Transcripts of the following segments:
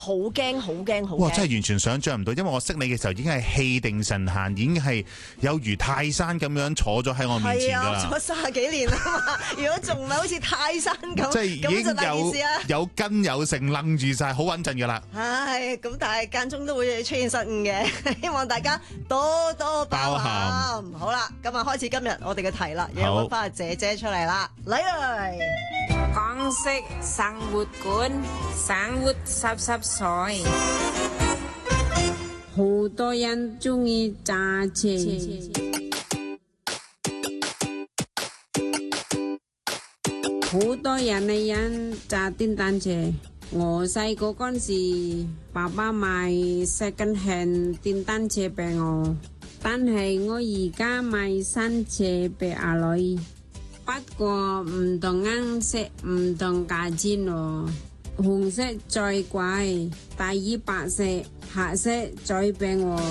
好驚，好驚，好驚！ 哇！真係完全想像唔到，因為我識你嘅時候已經係氣定神閒，已經係有如泰山咁樣坐咗喺我面前㗎啦。 係啊，坐30幾年啦嘛。如果仲唔係好似泰山咁， 即係已經咁就大件事啦。 有根有成，愣住晒，好穩陣㗎啦。 唉，咁但係間中都會出現失誤嘅，希望大家多多包涵。好啦，今日開始今日我哋嘅題啦，要揾翻阿姐姐出嚟啦，嚟嚟。 港式生活館，生活濕碎。好多人中意揸車，好多人嘅人揸電單車。我細個嗰陣時，爸爸買 second hand 電單車俾我，但係我而家買新車俾阿女。不過唔同顏色唔同價錢喎，紅色最貴，第二白色、黑色最平喎。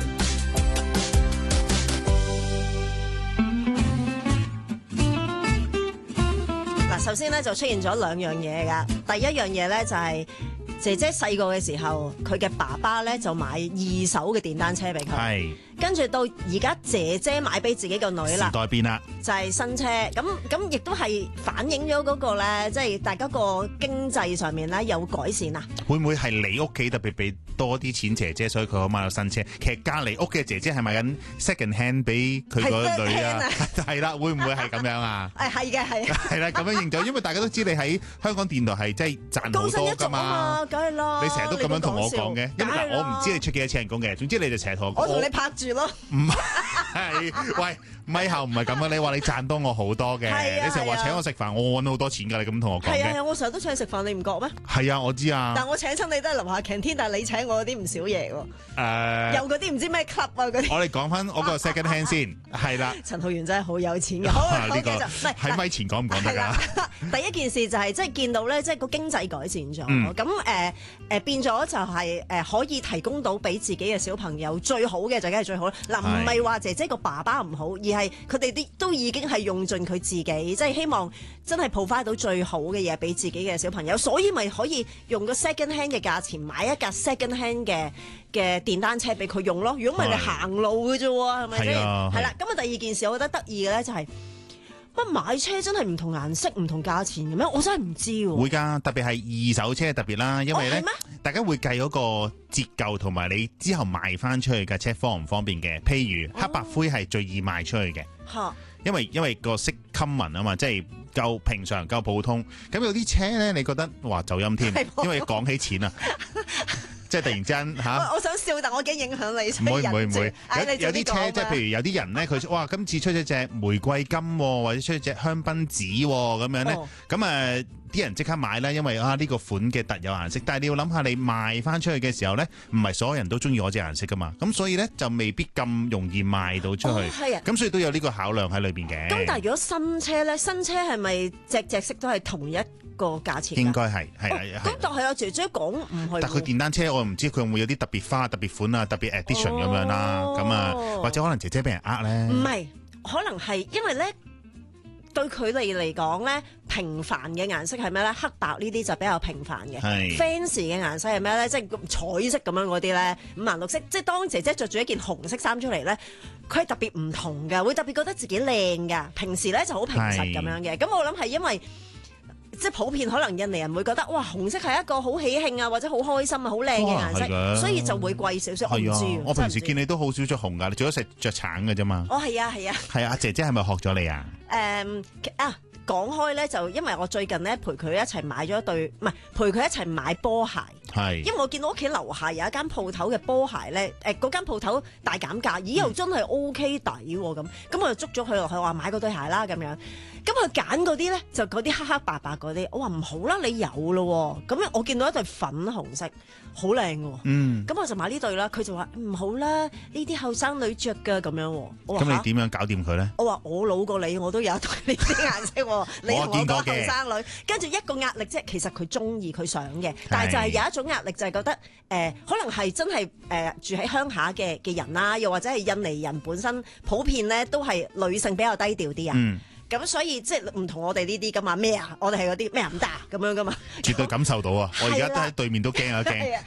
嗱，首先咧就出現咗兩樣嘢噶，第一樣嘢咧就係姐姐細個嘅時候，佢嘅爸爸咧就買二手嘅電單車俾佢。 係。 跟住到而家姐姐買俾自己個女啦， 時代變啦， 就係新車，咁亦都係反映咗嗰個咧，即係大家個經濟上面咧有改善啊。 會唔會係你屋企特別俾多啲錢姐姐，所以佢可買到新車？其實隔離屋嘅姐姐係買緊 second hand 俾佢個女啊，係啦，會唔會係咁樣啊？ 係嘅，係啊， 係啦，咁樣認咗，因為大家都知你喺香港電台係真係賺好多㗎嘛， 梗係啦， 你成日都咁樣同我講嘅，因為嗱我唔知你出幾多錢人工嘅，總之你就成日同我講， 我同你拍住咯， 唔係，喂，咪後唔係咁啊！你話你賺多我好多嘅，你成日話請我食飯，我揾好多錢㗎，你咁同我講嘅。 係啊，我成日都請你食飯，你唔覺咩？ 係啊，我知啊。 但我請親你都係樓下 canteen，但係你請我嗰啲唔少嘢喎。有嗰啲唔知咩 club 啊嗰啲。 我哋講翻我個 second hand 先，係啦。 陳浩源真係好有錢嘅。好， 呢個喺咪前講唔講得㗎？ 第一件事就係即係見到咧，即係個經濟改善咗，咁變咗就係可以提供到俾自己嘅小朋友最好嘅就梗係最好啦。嗱，唔係話姐姐個爸爸唔好，而係佢哋都已經係用盡佢自己，即係希望真係 provide到最好嘅嘢俾自己嘅小朋友，所以咪可以用個 second hand 嘅價錢買一架 second hand 嘅電單車俾佢用咯。如果唔係你行路嘅啫喎，係咪先？係啦。咁啊，第二件事我覺得得意嘅咧就係。乜買車真係唔同顏色唔同價錢嘅咩？我真係唔知喎。會㗎，特別係二手車特別啦，因為咧，大家會計嗰個折舊同埋你之後賣翻出去嘅車方唔方便嘅。譬如黑白灰係最易賣出去嘅，因為個色 common 啊嘛，即係夠平常夠普通。咁有啲車咧，你覺得哇走音添，因為講起錢啊。即係突然之間嚇， 我想笑，但我驚影響你。 唔會，有啲車即係譬如有啲人咧，佢哇今次出咗隻玫瑰金喎，或者出咗隻香檳紫喎咁樣咧，咁啲人即刻買啦，因為呢個款嘅特有顏色。但係你要諗下，你賣翻出去嘅時候咧，唔係所有人都中意我隻顏色噶嘛，咁所以咧就未必咁容易賣到出去。係啊，咁所以都有呢個考量喺裏邊嘅。 咁但係如果新車咧，新車係咪隻色都係同一個價錢？ 應該係咁但係阿姐姐講唔係。但佢電單車我唔知佢會唔會有啲特別花、特別款啊、特別 edition 咁樣啦。咁或者可能姐姐俾人呃咧。 唔係，可能係因為咧。對佢哋嚟講咧，平凡嘅顏色係咩咧？黑白呢啲就比較平凡嘅。fancy 嘅顏色係咩咧？即係彩色咁樣嗰啲咧，五顏六色。即係當姐姐着住一件紅色衫出嚟咧，佢係特別唔同㗎，會特別覺得自己靚㗎。平時咧就好平實咁樣嘅。咁我諗係因為。即係普遍可能印尼人會覺得哇紅色係一個好喜慶啊或者好開心啊好靚嘅顏色，所以就會貴少少。我唔知。 我平時見你都好少着紅㗎，你最多着橙㗎啫嘛。 哦係啊。 係啊，姐姐係咪學咗你啊？ 講開咧，就因為我最近咧陪佢一齊買咗一對，唔係陪佢一齊買波鞋。因為我見到屋企樓下有一間鋪頭嘅波鞋咧，嗰間鋪頭大減價，咦又真係 OK 抵喎咁我就捉咗佢落去，話買嗰對鞋啦咁樣。咁佢揀嗰啲咧就嗰啲黑黑白白嗰啲，我話唔好啦，你有咯喎。咁我見到一對粉紅色，好靚喎。咁我就買呢對啦。佢就話唔好啦，呢啲後生女着㗎咁樣喎。咁你點樣搞掂佢咧？ 我話我老過你，我都有一對呢啲顏色喎。你同我講後生女，跟住一個壓力即係其實佢中意佢想嘅，但係就係有一種壓力就係覺得可能係真係住喺鄉下嘅人啦，又或者係印尼人本身普遍咧都係女性比較低調啲啊。 咁所以即係唔同我哋呢啲噶嘛，咩啊？我哋係嗰啲咩唔得咁樣噶嘛。 絕對感受到啊！我而家都喺對面都驚一驚。